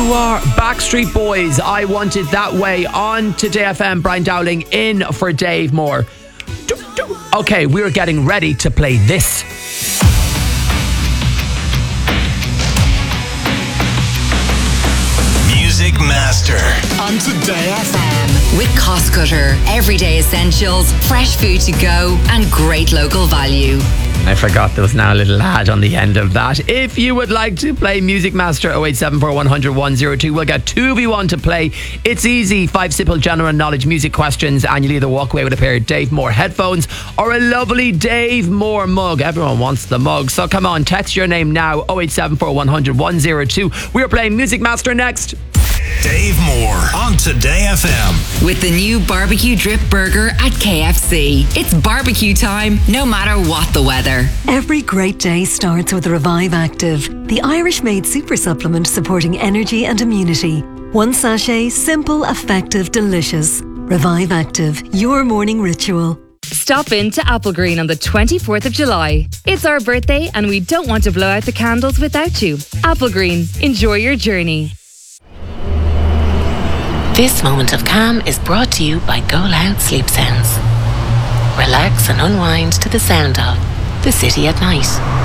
you are Backstreet Boys. I Want It That Way on Today FM. Brian Dowling in for Dave Moore. Okay, we're getting ready to play this. Music Master on Today FM with Cost Cutter. Everyday essentials, fresh food to go, and great local value. I forgot there was now a little ad on the end of that. If you would like to play Music Master 0874 100 102, we'll get 2v1 to play. It's easy. 5 simple general knowledge music questions, and you'll either walk away with a pair of Dave Moore headphones or a lovely Dave Moore mug. Everyone wants the mug, so come on, text your name now 0874 100 102. We're playing Music Master next. Dave Moore on Today FM. With the new barbecue drip burger at KFC. It's barbecue time, no matter what the weather. Every great day starts with Revive Active, the Irish-made super supplement supporting energy and immunity. One sachet, simple, effective, delicious. Revive Active, your morning ritual. Stop in to Applegreen on the 24th of July. It's our birthday and we don't want to blow out the candles without you. Applegreen, enjoy your journey. This moment of calm is brought to you by Go Loud Sleep Sounds. Relax and unwind to the sound of the city at night.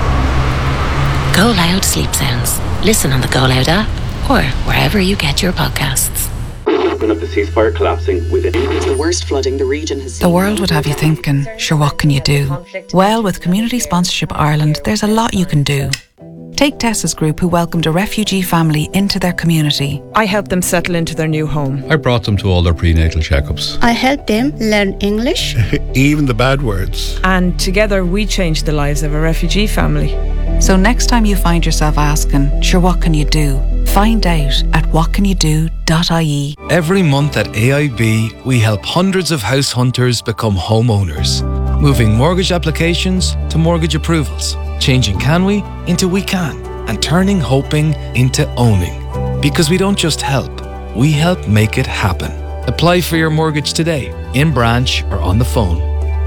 Go Loud Sleep Sounds. Listen on the Go Loud app or wherever you get your podcasts. Of the ceasefire collapsing within the worst flooding the region has seen. The world would have you thinking, sure, what can you do? Well, with Community Sponsorship Ireland, there's a lot you can do. Take Tessa's group, who welcomed a refugee family into their community. I helped them settle into their new home. I brought them to all their prenatal checkups. I helped them learn English. Even the bad words. And together we changed the lives of a refugee family. So next time you find yourself asking, sure, what can you do? Find out at whatcanyoudo.ie. Every month at AIB, we help hundreds of house hunters become homeowners. Moving mortgage applications to mortgage approvals. Changing can we into we can. And turning hoping into owning. Because we don't just help, we help make it happen. Apply for your mortgage today, in branch or on the phone.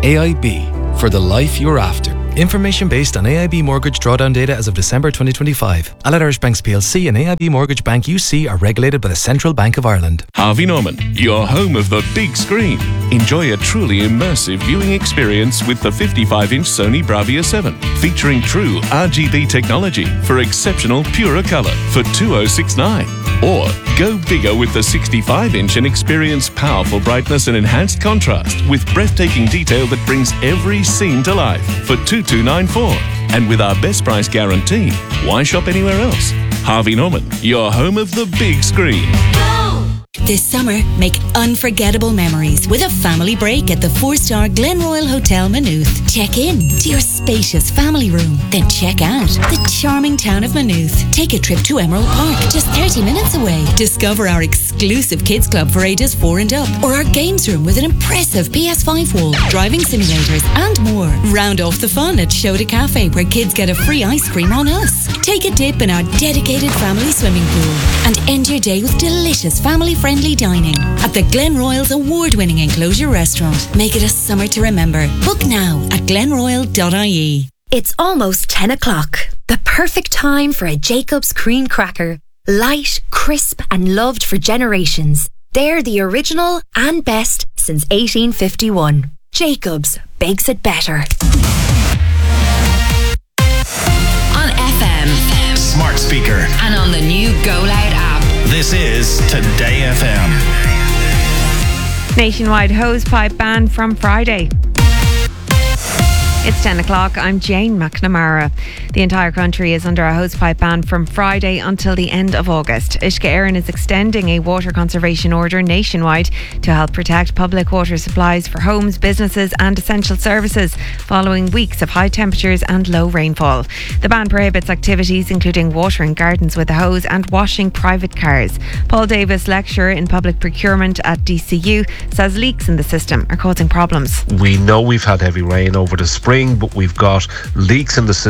AIB, for the life you're after. Information based on AIB mortgage drawdown data as of December 2025. Allied Irish Banks PLC and AIB Mortgage Bank UC are regulated by the Central Bank of Ireland. Harvey Norman, your home of the big screen. Enjoy a truly immersive viewing experience with the 55-inch Sony Bravia 7, featuring true RGB technology for exceptional purer colour for 2069. Or go bigger with the 65-inch and experience powerful brightness and enhanced contrast with breathtaking detail that brings every scene to life for 2294. And with our best price guarantee, why shop anywhere else? Harvey Norman, your home of the big screen. This summer, make unforgettable memories with a family break at the 4-star Glenroyal Hotel Maynooth. Check in to your spacious family room, then check out the charming town of Maynooth. Take a trip to Emerald Park, just 30 minutes away. Discover our exclusive kids club for ages 4 and up, or our games room with an impressive PS5 wall, driving simulators, and more. Round off the fun at Shoda Cafe, where kids get a free ice cream on us. Take a dip in our dedicated family swimming pool, and end your day with delicious family-friendly dining at the Glenroyal's award-winning enclosure restaurant. Make it a summer to remember. Book now at glenroyal.ie. It's almost 10 o'clock. The perfect time for a Jacob's cream cracker. Light, crisp and loved for generations. They're the original and best since 1851. Jacob's bakes it better. On FM, smart speaker, and on the new Go Loud app. This is Today FM. Nationwide hosepipe ban from Friday. It's 10 o'clock. I'm Jane McNamara. The entire country is under a hosepipe ban from Friday until the end of August. Uisce Éireann is extending a water conservation order nationwide to help protect public water supplies for homes, businesses and essential services following weeks of high temperatures and low rainfall. The ban prohibits activities including watering gardens with a hose and washing private cars. Paul Davis, lecturer in public procurement at DCU, says leaks in the system are causing problems. We know we've had heavy rain over the spring, but we've got leaks in the system, and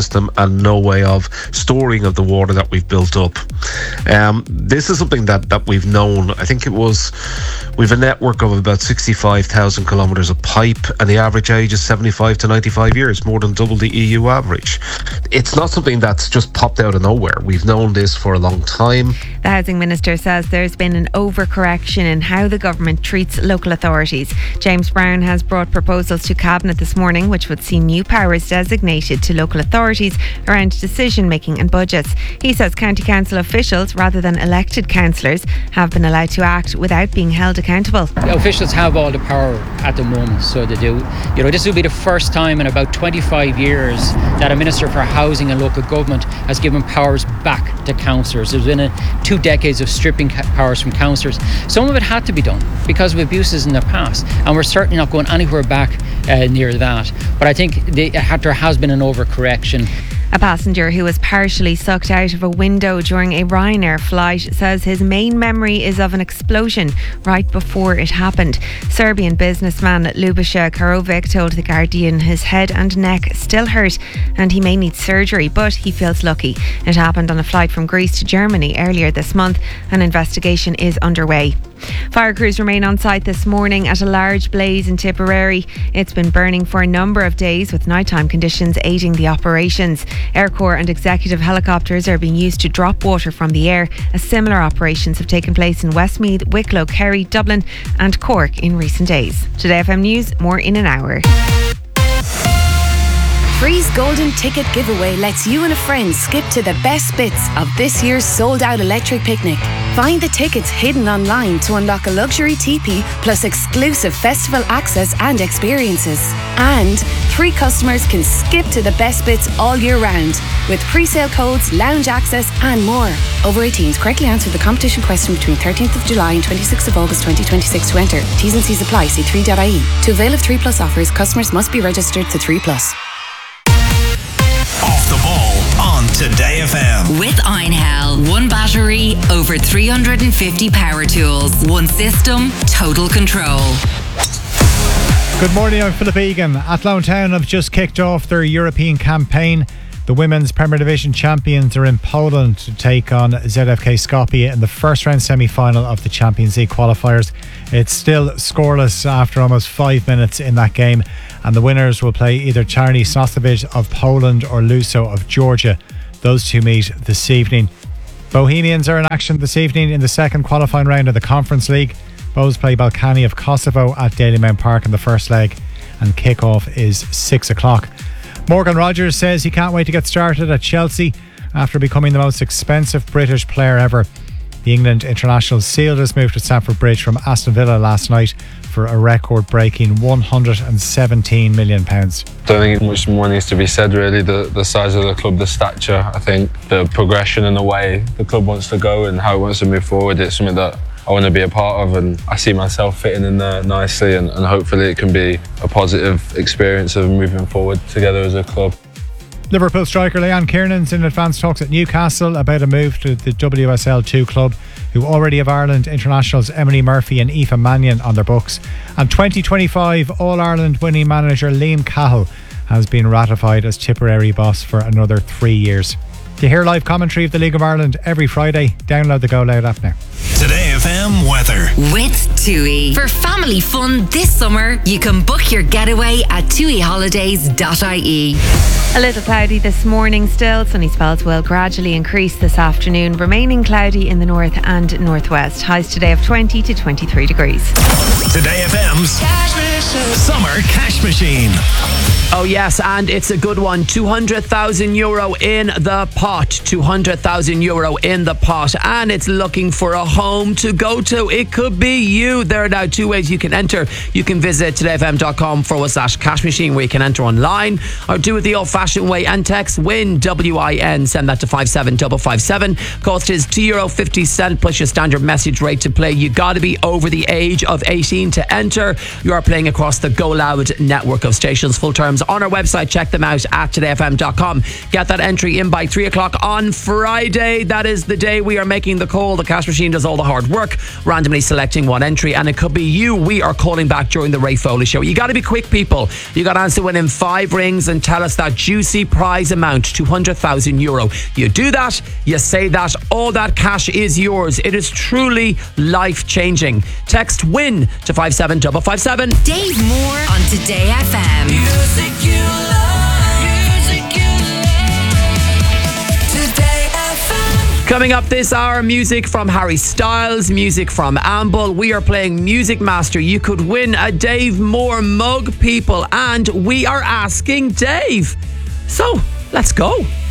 and no way of storing of the water that we've built up. This is something that we've known. I think we've a network of about 65,000 kilometres of pipe, and the average age is 75 to 95 years, more than double the EU average. It's not something that's just popped out of nowhere. We've known this for a long time. The Housing Minister says there's been an overcorrection in how the government treats local authorities. James Brown has brought proposals to Cabinet this morning which would see new powers designated to local authorities around decision making and budgets. He says county council officials, rather than elected councillors, have been allowed to act without being held accountable. The officials have all the power at the moment, so they do. This will be the first time in about 25 years that a Minister for Housing and Local Government has given powers back to councillors. There's been 2 decades of stripping powers from councillors. Some of it had to be done because of abuses in the past, and we're certainly not going anywhere back near that. But I think there has been an overcorrection. A passenger who was partially sucked out of a window during a Ryanair flight says his main memory is of an explosion right before it happened. Serbian businessman Ljubiša Karovic told The Guardian his head and neck still hurt and he may need surgery, but he feels lucky. It happened on a flight from Greece to Germany earlier this month. An investigation is underway. Fire crews remain on site this morning at a large blaze in Tipperary. It's been burning for a number of days, with nighttime conditions aiding the operations. Air Corps and executive helicopters are being used to drop water from the air, as similar operations have taken place in Westmeath, Wicklow, Kerry, Dublin and Cork in recent days. Today FM News, more in an hour. Free's Golden Ticket Giveaway lets you and a friend skip to the best bits of this year's sold-out electric picnic. Find the tickets hidden online to unlock a luxury teepee plus exclusive festival access and experiences. And 3 customers can skip to the best bits all year round with pre-sale codes, lounge access and more. Over 18s, correctly answer the competition question between 13th of July and 26th of August 2026 to enter. T's and C's apply. See 3.ie. To avail of 3 Plus offers, customers must be registered to 3 Plus. Off the ball on Today FM. With Einhell, 1 battery, over 350 power tools, 1 system, total control. Good morning, I'm Philip Egan. Athlone Town have just kicked off their European campaign. The Women's Premier Division champions are in Poland to take on ZFK Skopje in the first round semi-final of the Champions League qualifiers. It's still scoreless after almost 5 minutes in that game, and the winners will play either Czarny Sosnowiec of Poland or Luso of Georgia. Those two meet this evening. Bohemians are in action this evening in the second qualifying round of the Conference League. Bohs play Balkany of Kosovo at Dalymount Park in the first leg, and kick-off is 6 o'clock. Morgan Rogers says he can't wait to get started at Chelsea after becoming the most expensive British player ever. The England international sealed his move to Stamford Bridge from Aston Villa last night for a record-breaking £117 million. Don't think much more needs to be said, really. The size of the club, the stature, I think the progression and the way the club wants to go and how it wants to move forward, it's something that I want to be a part of, and I see myself fitting in there nicely, and hopefully it can be a positive experience of moving forward together as a club. Liverpool striker Leanne Kiernan's in advanced talks at Newcastle about a move to the WSL 2 club, who already have Ireland internationals Emily Murphy and Aoife Mannion on their books. And 2025 All-Ireland winning manager Liam Cahill has been ratified as Tipperary boss for another 3 years. To hear live commentary of the League of Ireland every Friday, download the Go Loud app now. Today FM weather. With TUI. For family fun this summer, you can book your getaway at tuiholidays.ie. A little cloudy this morning still. Sunny spells will gradually increase this afternoon, remaining cloudy in the north and northwest. Highs today of 20 to 23 degrees. Today FM's Summer Cash Machine. Oh yes, and it's a good one. €200,000 in the pot. €200,000 in the pot, and it's looking for a home to go to. It could be you. There are now 2 ways you can enter. You can visit todayfm.com/cash machine, where you can enter online, or do it the old-fashioned way and text WIN WIN. Send that to 57557. Cost is €2.50 plus your standard message rate to play. You got to be over the age of 18 to enter. You are playing across the Go Loud network of stations. Full terms on our website. Check them out at todayfm.com. Get that entry in by 3 o'clock on Friday. That is the day we are making the call. The cash machine does all the hard work, randomly selecting one entry, and it could be you. We are calling back during the Ray Foley Show. You got to be quick, people. You got to answer within 5 rings and tell us that juicy prize amount, €200,000. You do that, you say that, all that cash is yours. It is truly life-changing. Text WIN to 57557. Dave Moore on Today FM. Music you love. Music you love. Today FM. Coming up this hour, music from Harry Styles, music from Amble. We are playing Music Master. You could win a Dave Moore mug, people, and we are asking Dave. So, let's go.